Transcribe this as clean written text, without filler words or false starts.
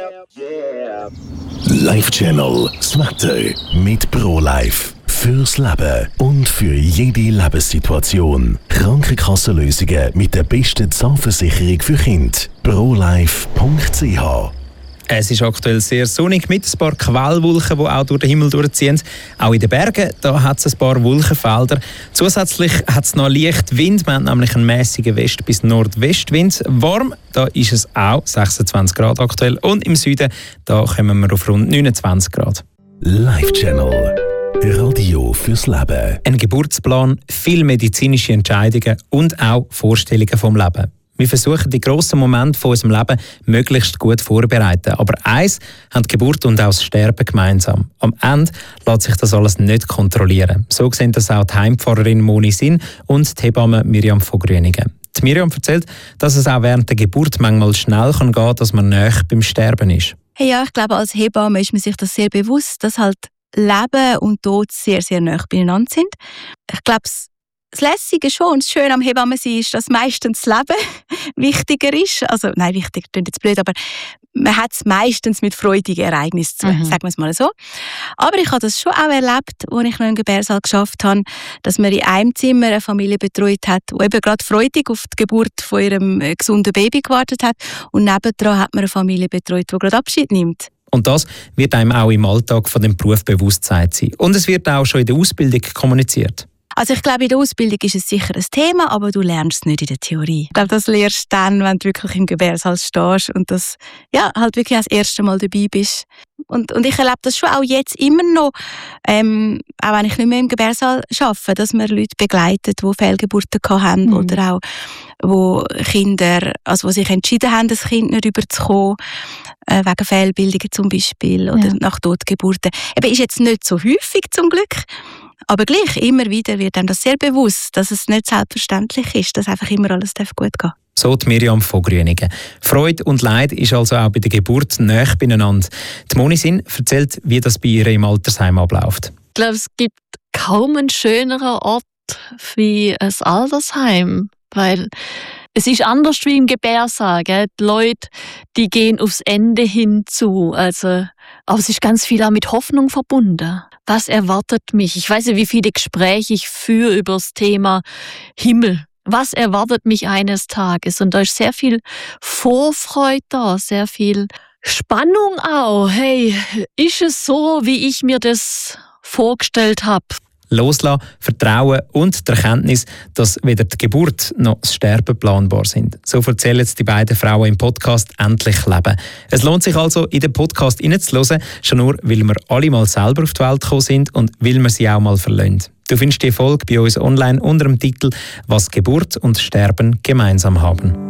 Life Channel, das Wetter mit ProLife. Fürs Leben und für jede Lebenssituation. Krankenkassenlösungen mit der besten Zahnversicherung für Kinder. ProLife.ch. Es ist aktuell sehr sonnig mit ein paar Quellwolken, die auch durch den Himmel durchziehen. Auch in den Bergen hat es ein paar Wolkenfelder. Zusätzlich hat es noch leicht Wind. Wir haben nämlich einen mäßigen West- bis Nordwestwind. Warm, da ist es auch 26 Grad aktuell. Und im Süden, da kommen wir auf rund 29 Grad. Life Channel. Radio fürs Leben. Ein Geburtsplan, viele medizinische Entscheidungen und auch Vorstellungen vom Leben. Wir versuchen, die grossen Momente von unserem Leben möglichst gut vorzubereiten. Aber eins haben die Geburt und auch das Sterben gemeinsam. Am Ende lässt sich das alles nicht kontrollieren. So sehen das auch die Heimpfarrerin Moni Sinn und die Hebamme Miriam von Grüningen. Die Miriam erzählt, dass es auch während der Geburt manchmal schnell gehen kann, dass man nahe beim Sterben ist. Hey, ja, ich glaube, als Hebamme ist man sich das sehr bewusst, dass halt Leben und Tod sehr, sehr nahe beieinander sind. Ich glaube, das Lässige schon und das Schöne am Hebammensein ist, dass meistens das Leben wichtiger ist. Also, nein, wichtig klingt jetzt blöd, aber man hat es meistens mit freudigen Ereignissen zu tun, sagen wir es mal so. Aber ich habe das schon auch erlebt, als ich noch im Gebärsaal geschafft habe, dass man in einem Zimmer eine Familie betreut hat, die eben gerade freudig auf die Geburt von ihrem gesunden Baby gewartet hat. Und nebendran hat man eine Familie betreut, die gerade Abschied nimmt. Und das wird einem auch im Alltag von dem Beruf bewusst sein. Und es wird auch schon in der Ausbildung kommuniziert. Also ich glaube, in der Ausbildung ist es sicher ein Thema, aber du lernst es nicht in der Theorie. Ich glaube, das lernst du dann, wenn du wirklich im Gebärsaal stehst und das halt wirklich das erste Mal dabei bist. Und ich erlebe das schon auch jetzt immer noch, auch wenn ich nicht mehr im Gebärsaal arbeite, dass man Leute begleitet, die Fehlgeburten haben oder auch wo Kinder, also wo sich entschieden haben, das Kind nicht überzukommen, wegen Fehlbildungen zum Beispiel oder nach Totgeburten. Eben ist jetzt nicht so häufig zum Glück, aber gleich immer wieder wird einem das sehr bewusst, dass es nicht selbstverständlich ist, dass einfach immer alles gut gehen darf. So die Miriam von Grüningen. Freude und Leid ist also auch bei der Geburt nahe beieinander. Die Moni Sinn erzählt, wie das bei ihr im Altersheim abläuft. Ich glaube, es gibt kaum einen schöneren Ort wie ein Altersheim, weil es ist anders wie im Gebärsaal. Gell? Die Leute, die gehen aufs Ende hinzu. Aber es ist ganz viel auch mit Hoffnung verbunden. Was erwartet mich? Ich weiß ja, wie viele Gespräche ich führe über das Thema Himmel. Was erwartet mich eines Tages? Und da ist sehr viel Vorfreude da, sehr viel Spannung auch. Hey, ist es so, wie ich mir das vorgestellt habe? Loslassen, Vertrauen und die Erkenntnis, dass weder die Geburt noch das Sterben planbar sind. So erzählen jetzt die beiden Frauen im Podcast «Endlich Leben». Es lohnt sich also, in den Podcast hineinzuhören, schon nur, weil wir alle mal selber auf die Welt gekommen sind und weil wir sie auch mal verlassen. Du findest die Folge bei uns online unter dem Titel «Was Geburt und Sterben gemeinsam haben».